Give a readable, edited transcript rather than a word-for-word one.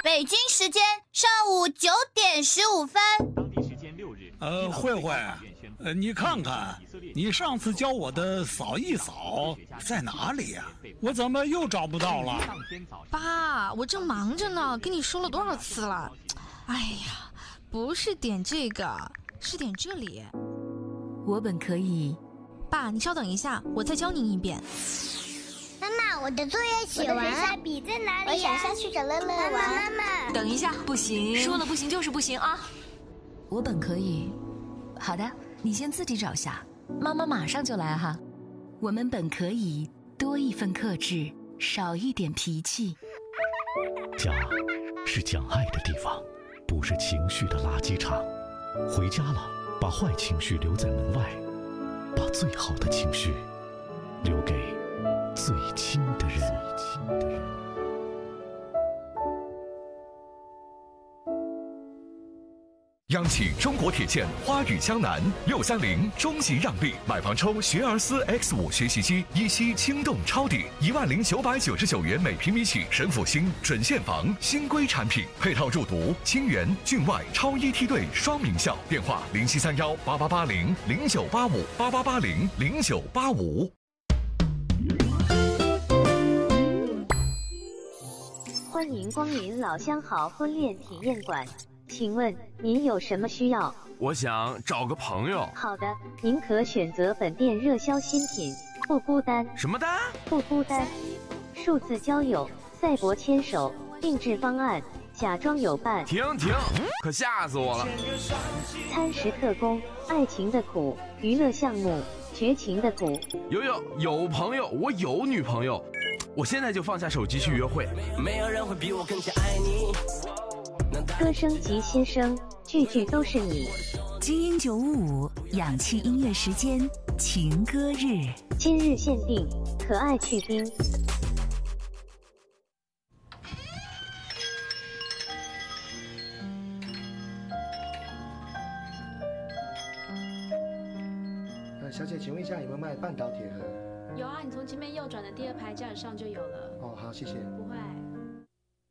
北京时间上午9:15。 当地时间6日。 慧慧，你看看，你上次教我的扫一扫在哪里呀？我怎么又找不到了？ 爸，我正忙着呢，跟你说了多少次了？哎呀，不是点这个，是点这里。 我本可以。 爸，你稍等一下，我再教您一遍。 妈妈，我的作业写完了，下笔在哪里？我想下去找乐乐玩。妈妈， 等一下，不行，说了不行就是不行啊！我本可以。好的，你先自己找下，妈妈马上就来哈。我们本可以多一份克制，少一点脾气。 家是讲爱的地方，不是情绪的垃圾场。回家了，把坏情绪留在门外，把最好的情绪留给最亲的人。 央企中国铁建花语江南630终极让利，买房抽学而思 X5 学习机，一期轻动超抵10999元每平米起，神府新准现房新规产品，配套入读清源郡外超一梯队双名校，电话07318880098588800985。 欢迎光临老相好婚恋体验馆，请问您有什么需要？ 我想找个朋友。 好的，您可选择本店热销新品，不孤单。 什么单？ 不孤单。数字交友、赛博牵手、定制方案、假装有伴。 停，可吓死我了！ 餐食特工、爱情的苦、娱乐项目、绝情的苦。 有朋友，我有女朋友，我现在就放下手机去约会。没有人会比我更加爱你。 歌声及新声，句句都是你。 精英955氧气音乐时间，情歌日， 今日限定，可爱去冰。 小姐，请问一下有没有卖半岛铁盒？ 有啊，你从前面右转的第2排架子上就有了。 哦，好，谢谢。 不会。